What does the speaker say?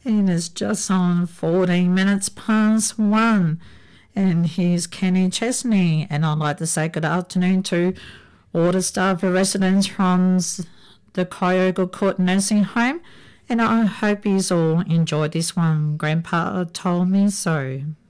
And it's just on 14 minutes past 1. And here's Kenny Chesney. And I'd like to say good afternoon to all the staff and residents from the Kyoga Court Nursing Home. And I hope you all enjoyed this one. Grandpa told me so.